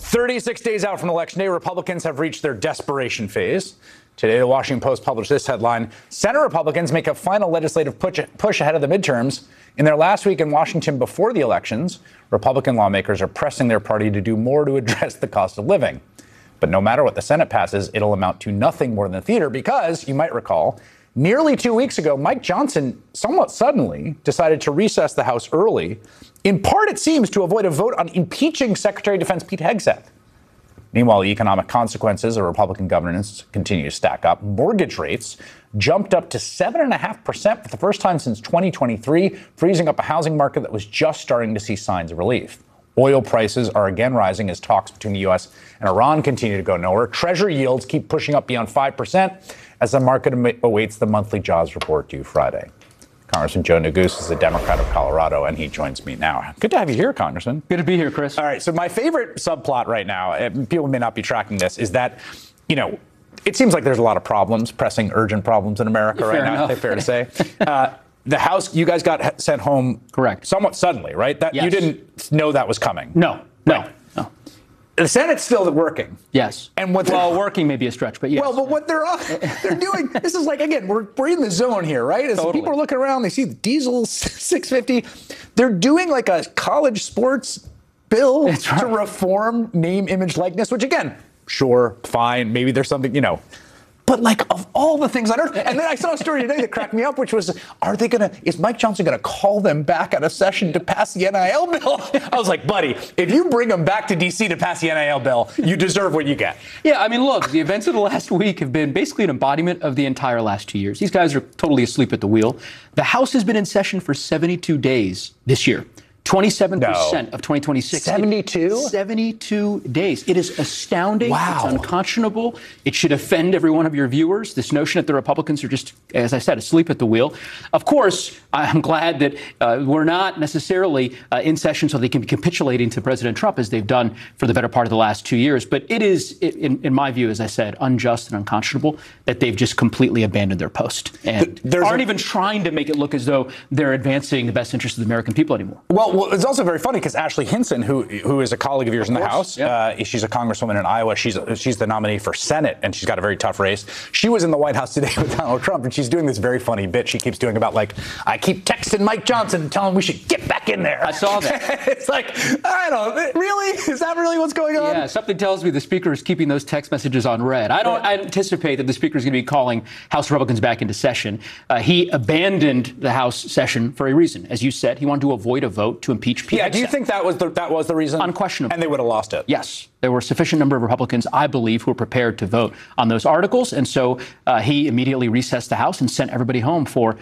36 days out from Election Day, Republicans have reached their desperation phase. Today, the Washington Post published this headline: Senate Republicans make a final legislative push ahead of the midterms. In their last week in Washington before the elections, Republican lawmakers are pressing their party to do more to address the cost of living. But no matter what the Senate passes, it'll amount to nothing more than theater because, you might recall, nearly 2 weeks ago, Mike Johnson somewhat suddenly decided to recess the House early, in part, it seems, to avoid a vote on impeaching Secretary of Defense Pete Hegseth. Meanwhile, the economic consequences of Republican governance continue to stack up. Mortgage rates jumped up to 7.5% for the first time since 2023, freezing up a housing market that was just starting to see signs of relief. Oil prices are again rising as talks between the U.S. and Iran continue to go nowhere. Treasury yields keep pushing up beyond 5% as the market awaits the monthly jobs report due Friday. Congressman Joe Neguse is a Democrat of Colorado, and he joins me now. Good to have you here, Congressman. Good to be here, Chris. All right, so my favorite subplot right now, people may not be tracking this, is that, it seems like there's a lot of problems, pressing, urgent problems in America right now, fair to say. The House, you guys got sent home correct somewhat suddenly, right? Yes. You didn't know that was coming. No. The Senate's still working. Yes. And working may be a stretch, but yes. Well, but what they're doing, this is like, again, we're in the zone here, right? As totally. People are looking around, they see the diesel $6.50. They're doing like a college sports bill to reform name, image, likeness, which again, sure, fine, maybe there's something, But like, of all the things on earth, and then I saw a story today that cracked me up, which was, is Mike Johnson going to call them back out of session to pass the NIL bill? I was like, buddy, if you bring them back to D.C. to pass the NIL bill, you deserve what you get. Yeah, I mean, look, the events of the last week have been basically an embodiment of the entire last 2 years. These guys are totally asleep at the wheel. The House has been in session for 72 days this year. 27% of 2026. 72? 72 days. It is astounding. Wow. It's unconscionable. It should offend every one of your viewers. This notion that the Republicans are just, as I said, asleep at the wheel. Of course, I'm glad that we're not necessarily in session so they can be capitulating to President Trump as they've done for the better part of the last 2 years. But it is, in my view, as I said, unjust and unconscionable that they've just completely abandoned their post and aren't even trying to make it look as though they're advancing the best interests of the American people anymore. Well, it's also very funny because Ashley Hinson, who is a colleague of yours in the House, she's a congresswoman in Iowa. She's the nominee for Senate, and she's got a very tough race. She was in the White House today with Donald Trump, and she's doing this very funny bit she keeps doing about, like, I keep texting Mike Johnson and telling him we should get back in there. I saw that. It's like, I don't know, really? Is that really what's going on? Yeah, something tells me the Speaker is keeping those text messages on read. I anticipate that the Speaker is going to be calling House Republicans back into session. He abandoned the House session for a reason. As you said, he wanted to avoid a vote to impeach Pete Hegseth. Do you think that was the reason? Unquestionably. And they would have lost it? Yes. There were a sufficient number of Republicans, I believe, who were prepared to vote on those articles. And so he immediately recessed the House and sent everybody home for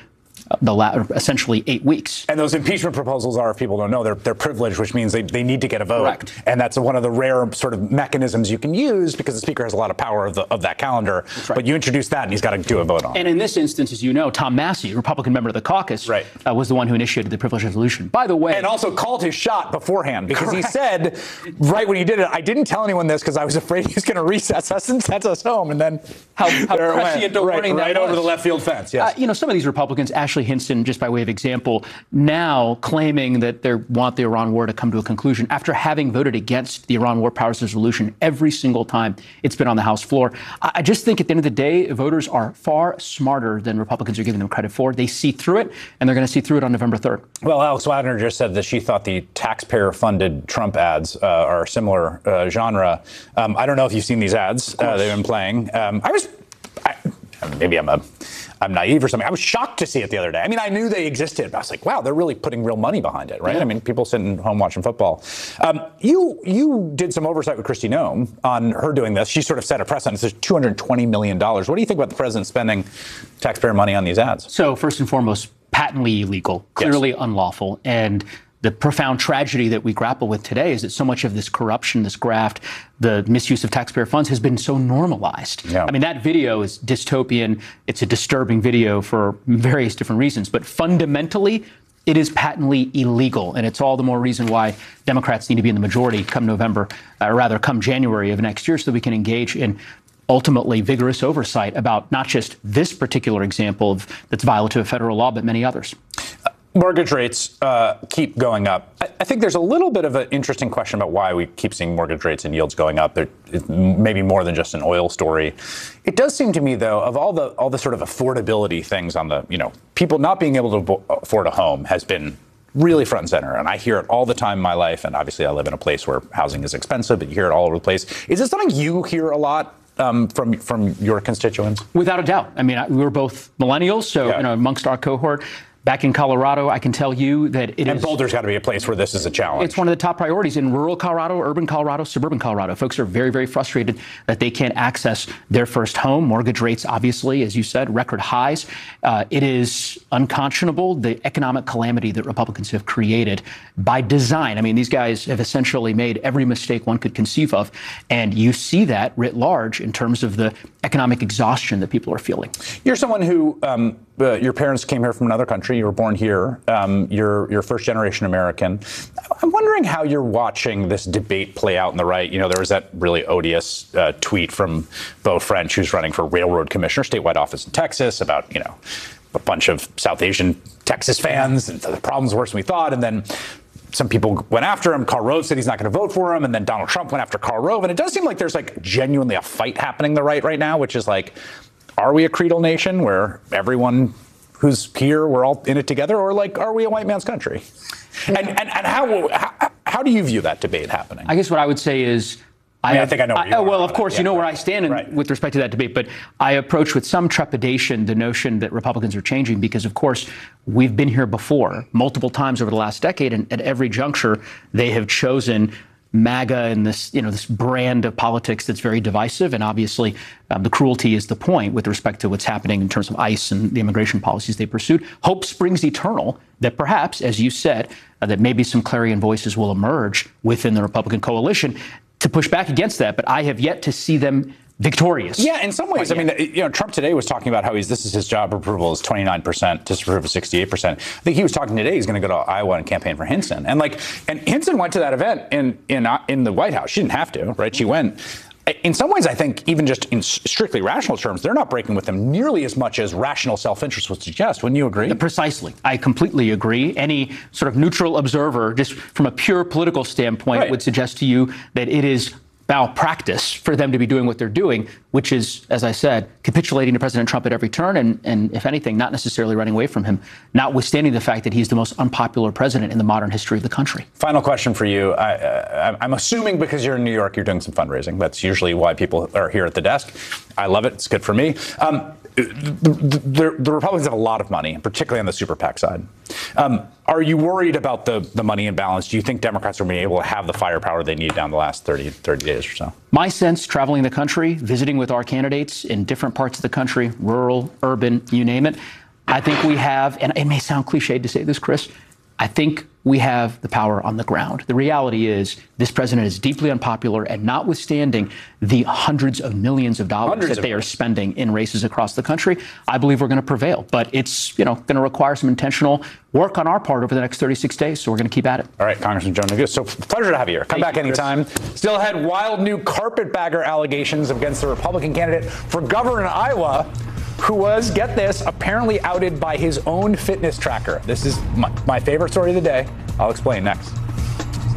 essentially 8 weeks. And those impeachment proposals are, if people don't know, they're privileged, which means they need to get a vote. Correct. And that's one of the rare sort of mechanisms you can use because the Speaker has a lot of power of that calendar. That's right. But you introduce that and he's got to do a vote on it. And in this instance, as you know, Tom Massey, Republican member of the caucus, was the one who initiated the privilege resolution. By the way. And also called his shot beforehand because he said, right when he did it, I didn't tell anyone this because I was afraid he was going to recess us and send us home. And then how prescient a warning that was. Right over the left field fence, yes. Some of these Republicans, Ashley Hinson, just by way of example, now claiming that they want the Iran war to come to a conclusion after having voted against the Iran war powers resolution every single time it's been on the House floor. I just think at the end of the day, voters are far smarter than Republicans are giving them credit for. They see through it, and they're going to see through it on November 3rd. Well, Alex Wagner just said that she thought the taxpayer-funded Trump ads are a similar genre. I don't know if you've seen these ads they've been playing. Maybe I'm naive or something. I was shocked to see it the other day. I mean, I knew they existed, but I was like, wow, they're really putting real money behind it, right? Yeah. I mean, people sitting home watching football. You did some oversight with Kristi Noem on her doing this. She sort of set a precedent. It's $220 million. What do you think about the president spending taxpayer money on these ads? So first and foremost, patently illegal, clearly unlawful. And the profound tragedy that we grapple with today is that so much of this corruption, this graft, the misuse of taxpayer funds has been so normalized. Yeah. I mean, that video is dystopian. It's a disturbing video for various different reasons. But fundamentally, it is patently illegal. And it's all the more reason why Democrats need to be in the majority come November, or rather come January of next year, so that we can engage in ultimately vigorous oversight about not just this particular example that's violative of federal law, but many others. Mortgage rates keep going up. I think there's a little bit of an interesting question about why we keep seeing mortgage rates and yields going up. It's maybe more than just an oil story. It does seem to me, though, of all the sort of affordability things on the, people not being able to afford a home has been really front and center. And I hear it all the time in my life. And obviously, I live in a place where housing is expensive, but you hear it all over the place. Is this something you hear a lot from your constituents? Without a doubt. I mean, we're both millennials, so amongst our cohort. Back in Colorado, I can tell you that it is. And Boulder's got to be a place where this is a challenge. It's one of the top priorities in rural Colorado, urban Colorado, suburban Colorado. Folks are very, very frustrated that they can't access their first home. Mortgage rates, obviously, as you said, record highs. It is unconscionable, the economic calamity that Republicans have created by design. I mean, these guys have essentially made every mistake one could conceive of. And you see that writ large in terms of the economic exhaustion that people are feeling. You're someone who your parents came here from another country. You were born here. You're first generation American. I'm wondering how you're watching this debate play out in the right. There was that really odious tweet from Beau French, who's running for railroad commissioner, statewide office in Texas, about, a bunch of South Asian Texas fans, and the problem's worse than we thought. And then some people went after him. Karl Rove said he's not going to vote for him. And then Donald Trump went after Karl Rove. And it does seem like there's genuinely a fight happening in the right now, which is are we a creedal nation where everyone who's here, we're all in it together? Or are we a white man's country? And how do you view that debate happening? I guess what I would say is, I think I know where you are. Well, of course, you know where I stand with respect to that debate, but I approach with some trepidation the notion that Republicans are changing because, of course, we've been here before multiple times over the last decade, and at every juncture, they have chosen MAGA and this brand of politics that's very divisive. And obviously, the cruelty is the point with respect to what's happening in terms of ICE and the immigration policies they pursued. Hope springs eternal that perhaps, as you said, that maybe some clarion voices will emerge within the Republican coalition to push back against that. But I have yet to see them victorious. Yeah, in some ways. I mean, Trump today was talking about how this is his job approval is 29%, disapproval is 68%. I think he was talking today. He's going to go to Iowa and campaign for Hinson. And Hinson went to that event in the White House. She didn't have to, right? She went. In some ways, I think even just in strictly rational terms, they're not breaking with them nearly as much as rational self-interest would suggest. Wouldn't you agree? Precisely. I completely agree. Any sort of neutral observer, just from a pure political standpoint, would suggest to you that it is malpractice for them to be doing what they're doing, which is, as I said, capitulating to President Trump at every turn and if anything, not necessarily running away from him, notwithstanding the fact that he's the most unpopular president in the modern history of the country. Final question for you. I'm assuming because you're in New York, you're doing some fundraising. That's usually why people are here at the desk. I love it. It's good for me. The Republicans have a lot of money, particularly on the super PAC side. Are you worried about the money imbalance? Do you think Democrats are going to be able to have the firepower they need down the last 30 days or so? My sense, traveling the country, visiting with our candidates in different parts of the country, rural, urban, you name it, I think we have, and it may sound cliched to say this, Chris, I think we have the power on the ground. The reality is this president is deeply unpopular, and notwithstanding the hundreds of millions of dollars that they are spending in races across the country, I believe we're going to prevail. But it's going to require some intentional work on our part over the next 36 days, so we're going to keep at it. All right, Congressman Joe Neguse. So pleasure to have you here. Come back anytime. Still ahead, wild new carpetbagger allegations against the Republican candidate for governor in Iowa, who was, get this, apparently outed by his own fitness tracker. This is my favorite story of the day. I'll explain next.